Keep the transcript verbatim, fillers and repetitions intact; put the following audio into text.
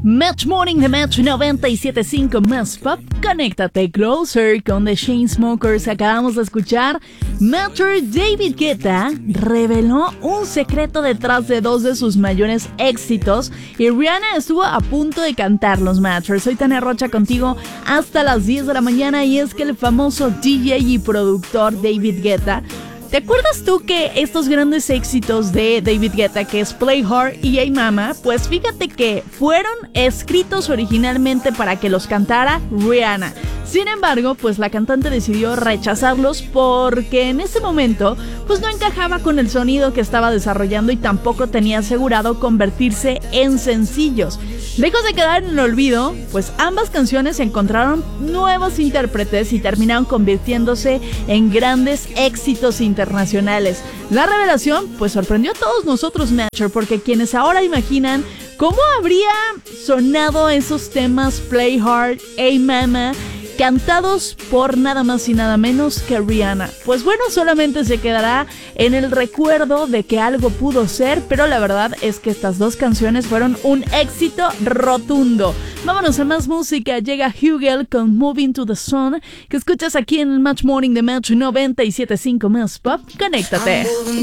Match Morning de Match noventa y siete punto cinco más pop. Conéctate Closer con The Chainsmokers. Acabamos de escuchar. Matcher David Guetta reveló un secreto detrás de dos de sus mayores éxitos y Rihanna estuvo a punto de cantarlos. Matcher, soy Tania Rocha contigo hasta las diez de la mañana y es que el famoso D J y productor David Guetta, ¿te acuerdas tú que estos grandes éxitos de David Guetta, que es Play Hard y Hey Mama, pues fíjate que fueron escritos originalmente para que los cantara Rihanna? Sin embargo, pues la cantante decidió rechazarlos porque en ese momento pues no encajaba con el sonido que estaba desarrollando y tampoco tenía asegurado convertirse en sencillos. Lejos de quedar en el olvido, pues ambas canciones encontraron nuevos intérpretes y terminaron convirtiéndose en grandes éxitos internacionales. La revelación pues sorprendió a todos nosotros, Matcher, porque quienes ahora imaginan cómo habría sonado esos temas Play Hard, Hey Mama, cantados por nada más y nada menos que Rihanna. Pues bueno, solamente se quedará en el recuerdo de que algo pudo ser, pero la verdad es que estas dos canciones fueron un éxito rotundo. Vámonos a más música. Llega Hugel con Moving to the Sun, que escuchas aquí en el Match Morning de Match noventa y siete punto cinco más pop. Conéctate.